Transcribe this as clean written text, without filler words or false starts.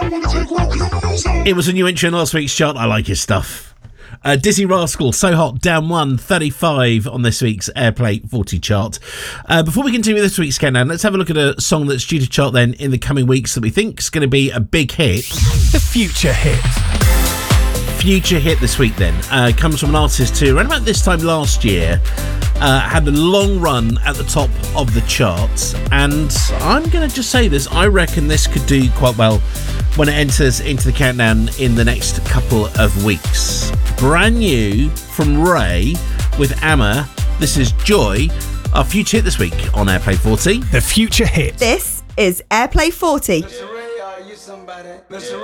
It was a new entry in last week's chart. I like his stuff. Dizzy Rascal, So Hot, down 135 on this week's Airplay 40 chart. Before we continue with this week's countdown, let's have a look at a song that's due to chart then in the coming weeks that we think is going to be a big hit. The Future Hit. Future hit this week then comes from an artist who around about this time last year had a long run at the top of the charts, and I'm going to just say this, I reckon this could do quite well when it enters into the countdown in the next couple of weeks. Brand new from Ray with Amma, this is Joy, our future hit this week on Airplay 40. The Future Hit. This is Airplay 40.